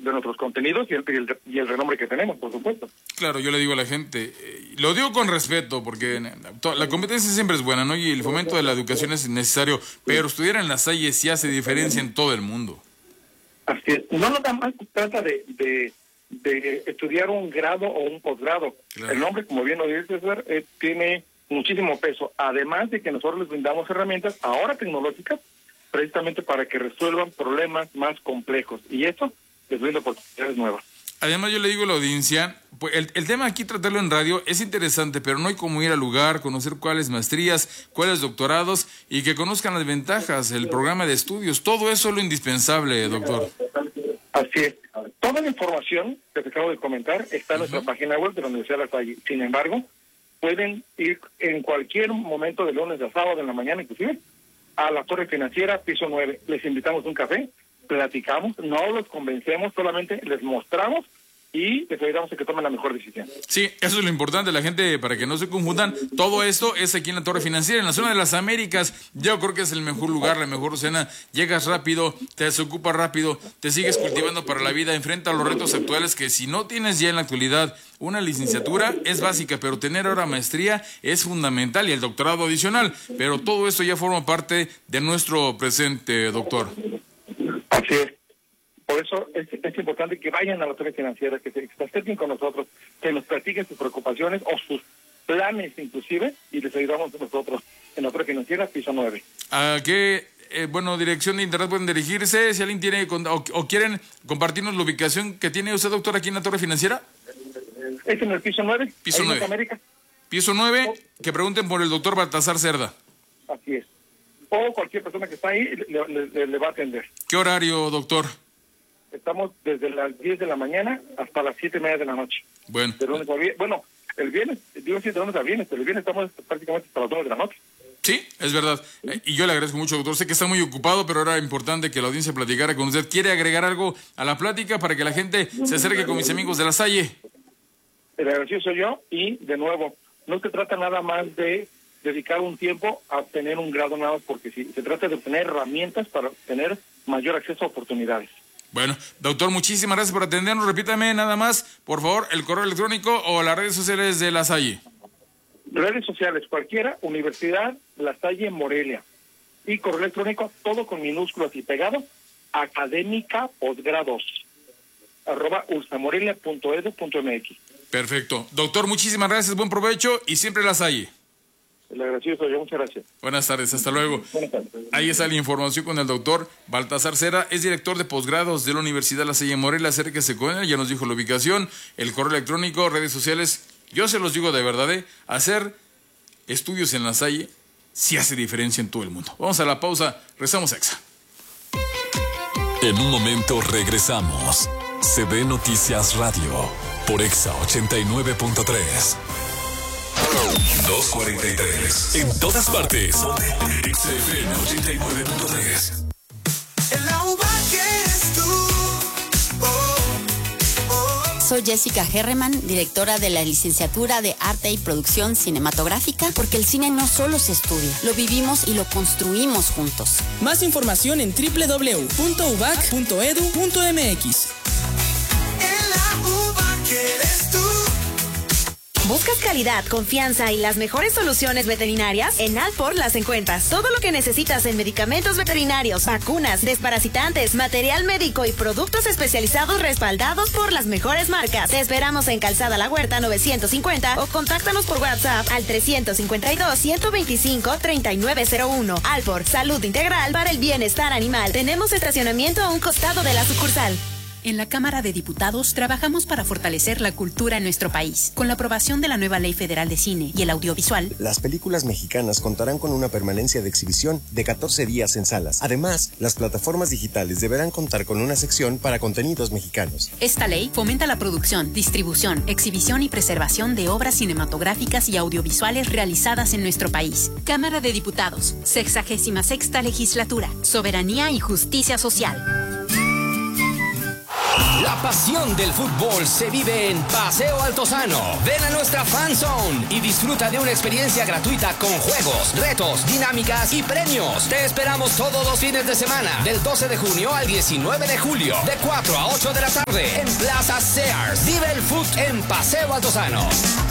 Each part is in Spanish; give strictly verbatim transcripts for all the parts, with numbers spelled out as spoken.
de nuestros contenidos y el, y, el, y el renombre que tenemos, por supuesto. Claro, yo le digo a la gente, eh, lo digo con respeto, porque la competencia siempre es buena, ¿no? Y el fomento de la educación es necesario, pero estudiar en La Salle sí hace diferencia en todo el mundo. Así es. No nada más se trata de, de, de estudiar un grado o un posgrado. Claro. El nombre, como bien lo dice César, eh, tiene muchísimo peso. Además de que nosotros les brindamos herramientas, ahora tecnológicas, precisamente para que resuelvan problemas más complejos. Y esto les brinda oportunidades nuevas. Además, yo le digo a la audiencia, pues el, el tema aquí, tratarlo en radio, es interesante, pero no hay como ir al lugar, conocer cuáles maestrías, cuáles doctorados, y que conozcan las ventajas, el programa de estudios. Todo eso es lo indispensable, doctor. Así es. Toda la información que te acabo de comentar está en uh-huh. nuestra página web de la Universidad de La Salle. Sin embargo, pueden ir en cualquier momento de lunes a sábado, en la mañana inclusive, a la Torre Financiera, piso nueve. Les invitamos a un café, platicamos, no los convencemos, solamente les mostramos y les ayudamos a que tomen la mejor decisión. Sí, eso es lo importante, la gente, para que no se confundan, todo esto es aquí en la Torre Financiera, en la zona de las Américas. Yo creo que es el mejor lugar, la mejor cena. Llegas rápido, te desocupas rápido, te sigues cultivando para la vida, enfrenta los retos actuales que si no tienes ya en la actualidad una licenciatura es básica, pero tener ahora maestría es fundamental y el doctorado adicional. Pero todo esto ya forma parte de nuestro presente, doctor. Así es. Por eso es, es importante que vayan a la Torre Financiera, que se, que se acerquen con nosotros, que nos platiquen sus preocupaciones o sus planes inclusive, y les ayudamos nosotros en la Torre Financiera, piso nueve. ¿A qué eh, bueno, dirección de internet pueden dirigirse? Si alguien tiene o, o quieren compartirnos la ubicación que tiene usted, doctor, aquí en la Torre Financiera. Es en el piso nueve. Piso nueve. América. Piso nueve, que pregunten por el doctor Baltasar Cerda. Así es. O cualquier persona que está ahí le, le, le va a atender. ¿Qué horario, doctor? Estamos desde las diez de la mañana hasta las siete y media de la noche. Bueno. De lunes a viernes. Bueno, el viernes, digo sí, de lunes a viernes, pero el viernes estamos prácticamente hasta las nueve de la noche. Sí, es verdad. Eh, y yo le agradezco mucho, doctor. Sé que está muy ocupado, pero era importante que la audiencia platicara con usted. ¿Quiere agregar algo a la plática para que la gente se acerque con mis amigos de La Salle? El agradecido soy yo y, de nuevo, no se trata nada más de dedicar un tiempo a obtener un grado nada más, porque sí, se trata de obtener herramientas para tener mayor acceso a oportunidades. Bueno, doctor, muchísimas gracias por atendernos. Repítame nada más, por favor, el correo electrónico o las redes sociales de La Salle. Redes sociales, cualquiera, Universidad La Salle Morelia. Y correo electrónico, todo con minúsculas y pegado, académica posgrados, arroba ursamorelia punto edu punto mx. Perfecto. Doctor, muchísimas gracias, buen provecho y siempre La Salle. El agradecido soy yo, muchas gracias. Buenas tardes, hasta luego. Buenas tardes. Ahí está la información con el doctor Baltasar Cerda, es director de posgrados de la Universidad La Salle Morelia. Acérquese con él, ya nos dijo la ubicación, el correo electrónico, redes sociales. Yo se los digo de verdad, ¿eh? Hacer estudios en La Salle sí hace diferencia en todo el mundo. Vamos a la pausa, rezamos Exa. En un momento regresamos. C B Noticias Radio por Exa ochenta y nueve punto tres. dos cuarenta y tres. En todas partes. Exa F M ochenta y nueve punto tres. El agua que eres tú. Oh, oh. Soy Jessica Herreman, directora de la licenciatura de Arte y Producción Cinematográfica, porque el cine no solo se estudia, lo vivimos y lo construimos juntos. Más información en doble u doble u doble u punto u b a c punto edu punto m x. El agua que eres tú. ¿Buscas calidad, confianza y las mejores soluciones veterinarias? En Alpor las encuentras. Todo lo que necesitas en medicamentos veterinarios, vacunas, desparasitantes, material médico y productos especializados respaldados por las mejores marcas. Te esperamos en Calzada La Huerta novecientos cincuenta o contáctanos por WhatsApp al trescientos cincuenta y dos, ciento veinticinco, treinta y nueve cero uno. Alpor, salud integral para el bienestar animal. Tenemos estacionamiento a un costado de la sucursal. En la Cámara de Diputados trabajamos para fortalecer la cultura en nuestro país. Con la aprobación de la nueva Ley Federal de Cine y el Audiovisual, las películas mexicanas contarán con una permanencia de exhibición de catorce días en salas. Además, las plataformas digitales deberán contar con una sección para contenidos mexicanos. Esta ley fomenta la producción, distribución, exhibición y preservación de obras cinematográficas y audiovisuales realizadas en nuestro país. Cámara de Diputados, sexagésima sexta legislatura, soberanía y justicia social. La pasión del fútbol se vive en Paseo Altozano. Ven a nuestra Fan Zone y disfruta de una experiencia gratuita con juegos, retos, dinámicas y premios. Te esperamos todos los fines de semana, del doce de junio al diecinueve de julio, de cuatro a ocho de la tarde, en Plaza Sears. Vive el fútbol en Paseo Altozano.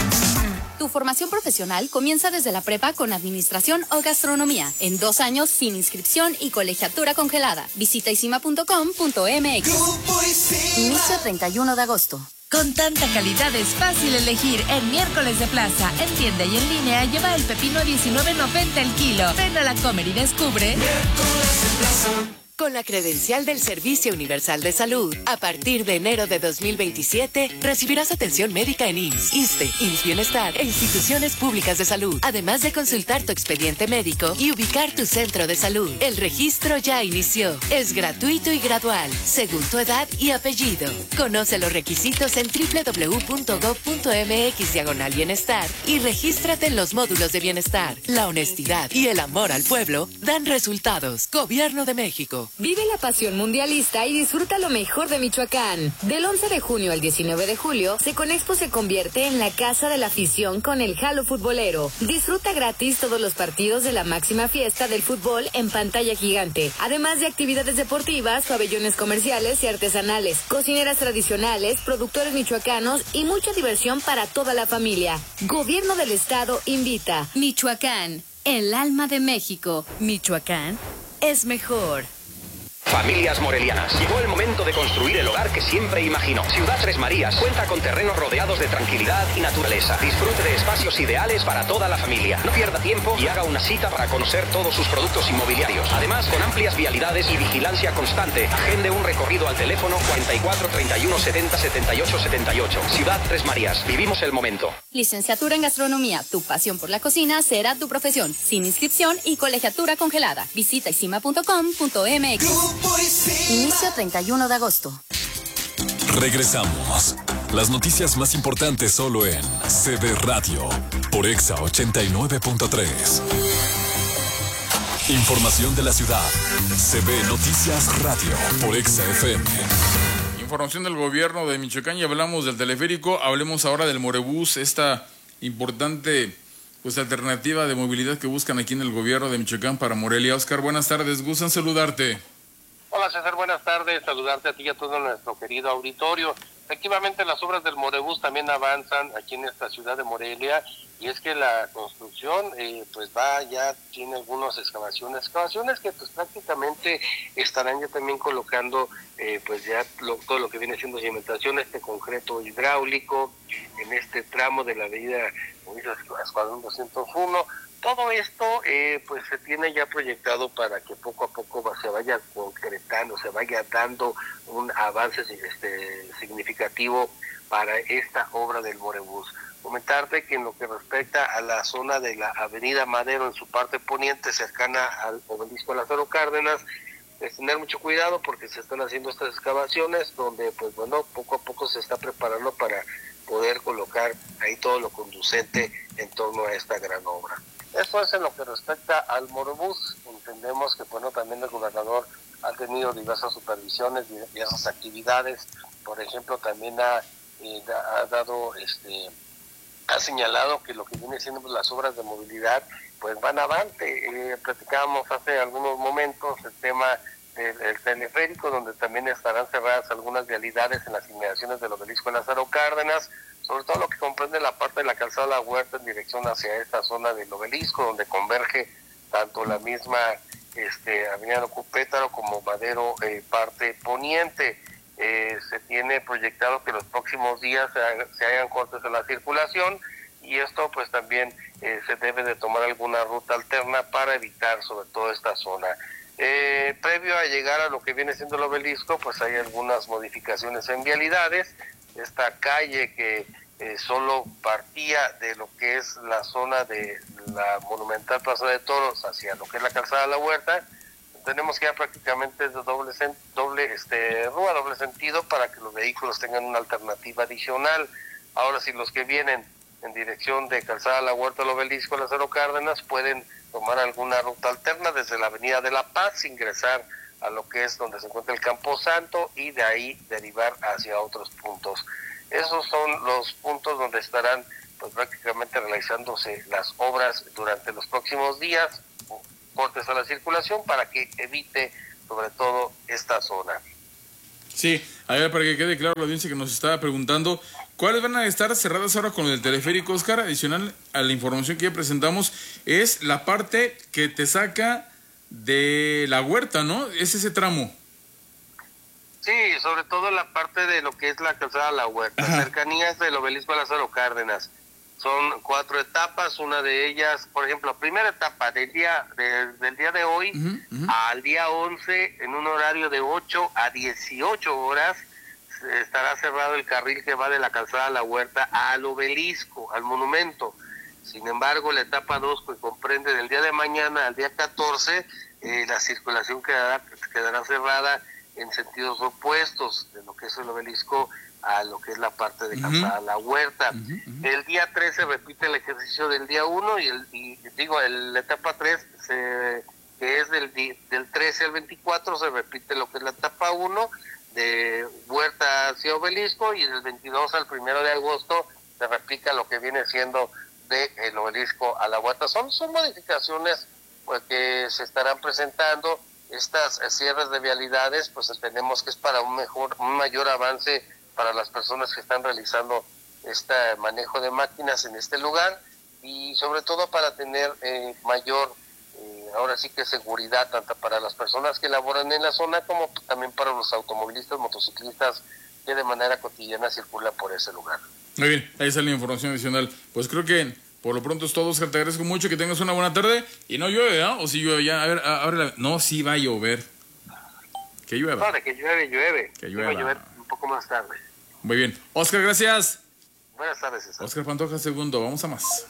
Tu formación profesional comienza desde la prepa con administración o gastronomía. En dos años sin inscripción y colegiatura congelada. Visita isima punto com punto m x. Inicio treinta y uno de agosto. Con tanta calidad es fácil elegir. En Miércoles de Plaza, en tienda y en línea, lleva el pepino a diecinueve noventa el kilo. Ven a la Comer y descubre. Miércoles de Plaza. Con la credencial del Servicio Universal de Salud, a partir de enero de dos mil veintisiete, recibirás atención médica en I M S S, ISSSTE, I M S S Bienestar e instituciones públicas de salud, además de consultar tu expediente médico y ubicar tu centro de salud. El registro ya inició. Es gratuito y gradual, según tu edad y apellido. Conoce los requisitos en doble u doble u doble u punto gob punto m x diagonal bienestar y regístrate en los módulos de bienestar. La honestidad y el amor al pueblo dan resultados. Gobierno de México. Vive la pasión mundialista y disfruta lo mejor de Michoacán. Del once de junio al diecinueve de julio, Seconexpo se convierte en la casa de la afición con el Jalo Futbolero. Disfruta gratis todos los partidos de la máxima fiesta del fútbol en pantalla gigante, además de actividades deportivas, pabellones comerciales y artesanales, cocineras tradicionales, productores michoacanos y mucha diversión para toda la familia. Gobierno del Estado invita. Michoacán, el alma de México. Michoacán es mejor. Familias morelianas, llegó el momento de construir el hogar que siempre imaginó. Ciudad Tres Marías cuenta con terrenos rodeados de tranquilidad y naturaleza. Disfrute de espacios ideales para toda la familia. No pierda tiempo y haga una cita para conocer todos sus productos inmobiliarios. Además, con amplias vialidades y vigilancia constante, agende un recorrido al teléfono cuarenta y cuatro, treinta y uno, setenta, setenta y ocho, setenta y ocho. Ciudad Tres Marías, vivimos el momento. Licenciatura en gastronomía, tu pasión por la cocina será tu profesión, sin inscripción y colegiatura congelada. Visita isima punto com punto m x. Inicio treinta y uno de agosto. Regresamos. Las noticias más importantes solo en C B Radio por Exa ochenta y nueve punto tres. Información de la ciudad. C B Noticias Radio por Exa F M. Información del gobierno de Michoacán. Ya hablamos del teleférico. Hablemos ahora del Morebús, esta importante pues alternativa de movilidad que buscan aquí en el gobierno de Michoacán para Morelia. Oscar, buenas tardes. Gustan saludarte. Hola César, buenas tardes, saludarte a ti y a todo nuestro querido auditorio. Efectivamente, las obras del Morebús también avanzan aquí en esta ciudad de Morelia, y es que la construcción eh, pues va, ya tiene algunas excavaciones, excavaciones que pues prácticamente estarán ya también colocando eh, pues ya lo, todo lo que viene siendo cimentación, este concreto hidráulico en este tramo de la avenida Escuadrón doscientos uno. Todo esto eh, pues se tiene ya proyectado para que poco a poco va, se vaya concretando, se vaya dando un avance este, significativo para esta obra del Morebús. Comentarte que en lo que respecta a la zona de la avenida Madero, en su parte poniente, cercana al obelisco Lázaro Cárdenas, es tener mucho cuidado porque se están haciendo estas excavaciones donde pues bueno, poco a poco se está preparando para poder colocar ahí todo lo conducente en torno a esta gran obra. Esto es en lo que respecta al Morebús. Entendemos que bueno, también el gobernador ha tenido diversas supervisiones, diversas actividades. Por ejemplo, también ha, eh, ha dado, este, ha señalado que lo que viene siendo pues, las obras de movilidad, pues van avante. Eh, platicábamos hace algunos momentos el tema del, del teleférico, donde también estarán cerradas algunas vialidades en las inmediaciones del obelisco Lázaro Cárdenas, sobre todo lo que comprende la parte de la calzada La Huerta en dirección hacia esta zona del obelisco, donde converge tanto la misma este, avenida Ocupétaro como Madero, eh, parte poniente. Eh, se tiene proyectado que los próximos días se, haga, se hagan cortes en la circulación, y esto pues también eh, se debe de tomar alguna ruta alterna para evitar sobre todo esta zona. Eh, previo a llegar a lo que viene siendo el obelisco, pues hay algunas modificaciones en vialidades. Esta calle que eh, solo partía de lo que es la zona de la monumental Plaza de Toros hacia lo que es la calzada La Huerta, tenemos que ya prácticamente de doble, doble este, rúa, doble sentido, para que los vehículos tengan una alternativa adicional. Ahora, si los que vienen en dirección de calzada La Huerta al obelisco Lázaro Cárdenas pueden tomar alguna ruta alterna desde la avenida de La Paz, ingresar a lo que es donde se encuentra el Camposanto y de ahí derivar hacia otros puntos. Esos son los puntos donde estarán pues prácticamente realizándose las obras durante los próximos días, cortes a la circulación para que evite sobre todo esta zona. Sí, a ver, para que quede claro la audiencia que nos estaba preguntando, ¿cuáles van a estar cerradas ahora con el teleférico, Oscar? Adicional a la información que ya presentamos, es la parte que te saca de la Huerta, ¿no? Es ese tramo. Sí, sobre todo la parte de lo que es la calzada La Huerta, Ajá. cercanías del obelisco Lázaro Cárdenas. Son cuatro etapas, una de ellas, por ejemplo, la primera etapa del día de, del día de hoy uh-huh, uh-huh. al día once, en un horario de ocho a dieciocho horas, estará cerrado el carril que va de la calzada La Huerta al obelisco, al monumento. Sin embargo, la etapa dos, que comprende del día de mañana al día catorce, eh, la circulación quedará, quedará cerrada en sentidos opuestos, de lo que es el obelisco a lo que es la parte de calzada uh-huh. La Huerta. Uh-huh, uh-huh. El día tres se repite el ejercicio del día uno y, el, y digo, el, la etapa tres, se, que es del, del trece al veinticuatro, se repite lo que es la etapa uno, de Huerta hacia obelisco, y del veintidós al primero de agosto se replica lo que viene siendo de el obelisco a la Huerta. Son, son modificaciones pues, que se estarán presentando. Estas cierres de vialidades, pues entendemos que es para un mejor, un mayor avance para las personas que están realizando este manejo de máquinas en este lugar, y sobre todo para tener eh, mayor, eh, ahora sí que seguridad, tanto para las personas que laboran en la zona como también para los automovilistas, motociclistas que de manera cotidiana circulan por ese lugar. Muy bien, ahí sale la información adicional. Pues creo que por lo pronto es todo, Oscar, te agradezco mucho, que tengas una buena tarde, y no llueve, ¿no? O si llueve ya, a ver, abre la... No, sí va a llover. Que llueva. No, de que llueve, llueve. Que llueva. Va a llover un poco más tarde. Muy bien. Oscar, gracias. Buenas tardes, César. Oscar Pantoja, segundo. Vamos a más.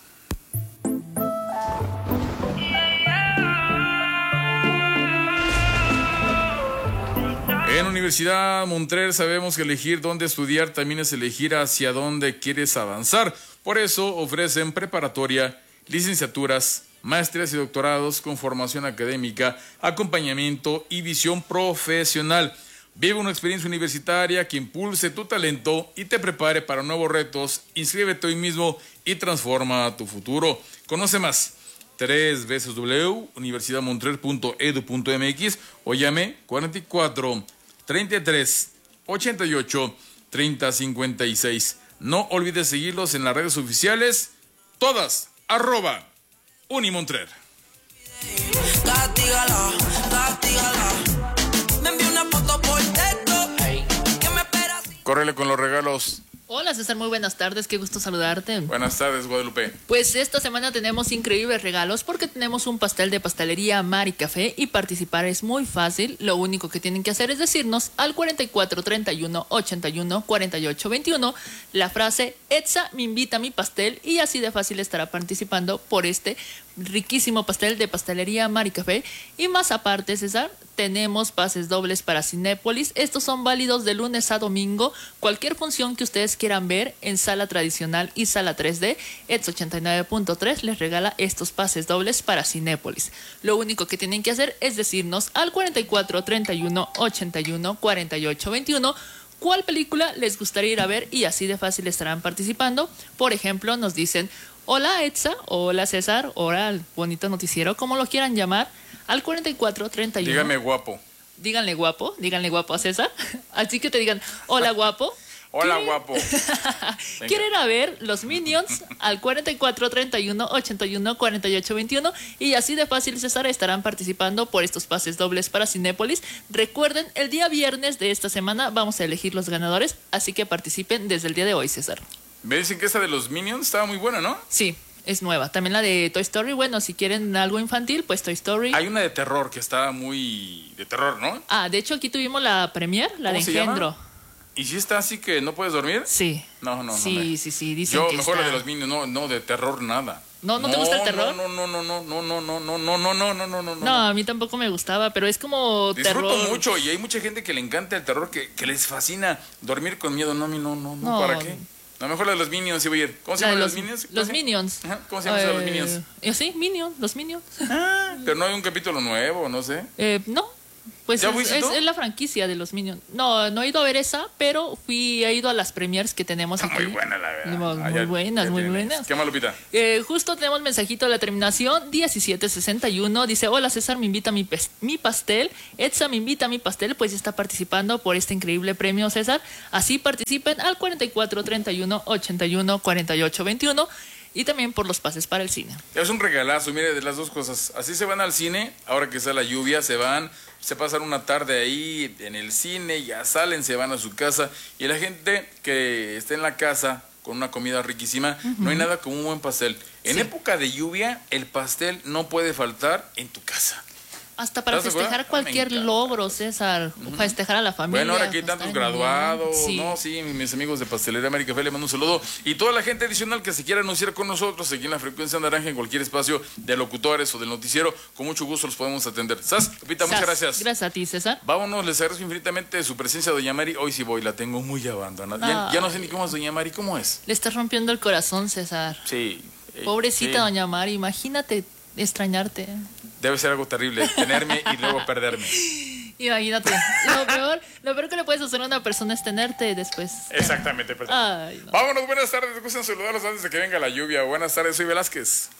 En Universidad Montreal sabemos que elegir dónde estudiar también es elegir hacia dónde quieres avanzar. Por eso ofrecen preparatoria, licenciaturas, maestrías y doctorados con formación académica, acompañamiento y visión profesional. Vive una experiencia universitaria que impulse tu talento y te prepare para nuevos retos. Inscríbete hoy mismo y transforma tu futuro. Conoce más. tres veces w universidad montreal punto e d u punto m x o llame cuarenta y cuatro, treinta y tres, ochenta y ocho, treinta, cincuenta y seis. No olvides seguirlos en las redes oficiales, todas, arroba Unimontreal. Córrele con los regalos. Hola César, muy buenas tardes, qué gusto saludarte. Buenas tardes, Guadalupe. Pues esta semana tenemos increíbles regalos porque tenemos un pastel de pastelería Mar y Café, y participar es muy fácil. Lo único que tienen que hacer es decirnos al cuarenta y cuatro, treinta y uno, ochenta y uno, cuarenta y ocho, veintiuno la frase Etsa me invita a mi pastel, y así de fácil estará participando por este riquísimo pastel de pastelería Mar y Café. Y más aparte, César, tenemos pases dobles para Cinépolis. Estos son válidos de lunes a domingo. Cualquier función que ustedes quieran ver en sala tradicional y sala tres D, E T S ochenta y nueve punto tres les regala estos pases dobles para Cinépolis. Lo único que tienen que hacer es decirnos al cuarenta y cuatro, treinta y uno, ochenta y uno, cuarenta y ocho, veintiuno cuál película les gustaría ir a ver, y así de fácil estarán participando. Por ejemplo, nos dicen: hola Etsa, hola César, hola al bonito noticiero, como lo quieran llamar, al cuarenta y cuatro, treinta y uno. Dígame guapo. Díganle guapo, díganle guapo a César. Así que te digan: hola guapo. Hola guapo. ¿Quieren ir a ver los Minions? Al cuarenta y cuatro, treinta y uno, ochenta y uno, cuarenta y ocho, veintiuno. Y así de fácil, César, estarán participando por estos pases dobles para Cinépolis. Recuerden, el día viernes de esta semana vamos a elegir los ganadores, así que participen desde el día de hoy, César. Me dicen que esta de los Minions estaba muy buena, ¿no? Sí, es nueva. También la de Toy Story. Bueno, si quieren algo infantil, pues Toy Story. Hay una de terror que está muy de terror, ¿no? Ah, de hecho aquí tuvimos la premier, la de Engendro. Llama? ¿Y si está así que no puedes dormir? Sí. No, no, no. Sí, me... sí, sí. Dicen Yo que mejor está... la de los Minions, no, no, de terror nada. ¿No, no, no te gusta el terror? No, no, no, no, no, no, no, no, no, no, no, no, no, no. No, a mí tampoco me gustaba, pero es como Disfruto terror. mucho, y hay mucha gente que le encanta el terror, que, que les fascina dormir con miedo. No, a mí no, no, no, ¿para qué? A lo mejor la de los Minions, sí voy a ir. ¿Cómo se llaman los, los Minions? Los Minions. Ajá, ¿cómo se llaman eh, los Minions? Yo sí, Minions, los Minions. Ah, pero no hay un capítulo nuevo, no sé. Eh, no. Pues ¿Ya es, fuiste es, tú? es la franquicia de los Minions. No, no he ido a ver esa, pero fui, he ido a las premiers que tenemos Está aquí. muy buena, la verdad. Muy, Ah, muy ya- buenas, ya muy tienes. buenas. ¿Qué más, Lupita? Eh, justo tenemos mensajito de la terminación diecisiete sesenta y uno. Dice, hola César, me invita a mi, pes- mi pastel. Etsa me invita a mi pastel, pues está participando por este increíble premio, César. Así participen al cuarenta y cuatro treinta y uno ochenta y uno cuarenta y ocho veintiuno. Y también por los pases para el cine. Es un regalazo, mire, de las dos cosas. Así se van al cine, ahora que está la lluvia, se van, se pasan una tarde ahí en el cine, ya salen, se van a su casa. Y la gente que está en la casa con una comida riquísima, Ujú. no hay nada como un buen pastel. En Sí. época de lluvia, el pastel no puede faltar en tu casa. Hasta para ¿Estás de festejar acuerdo? cualquier logro, César. Festejar a la familia. Bueno, ahora que hay festejar tantos en graduados, Sí. ¿no? Sí, mis amigos de Pastelería América Fe, le mando un saludo. Y toda la gente adicional que se quiera anunciar con nosotros aquí en la Frecuencia Naranja, en cualquier espacio de locutores o del noticiero, con mucho gusto los podemos atender. ¿Sas? Lupita, muchas Sas, gracias. Gracias a ti, César. Vámonos, les agradezco infinitamente su presencia, doña Mari. Hoy sí voy, la tengo muy abandonada. Ya, Ay. ya no sé ni cómo es doña Mari, ¿cómo es? Le estás rompiendo el corazón, César. Sí. eh, Pobrecita sí. doña Mari, imagínate extrañarte. Debe ser algo terrible, tenerme y luego perderme. Imagínate. Lo peor, lo peor que le puedes hacer a una persona es tenerte después. Exactamente, perdón. Ay, no. Vámonos, buenas tardes. Me gusta saludarlos antes de que venga la lluvia. Buenas tardes, soy Velázquez.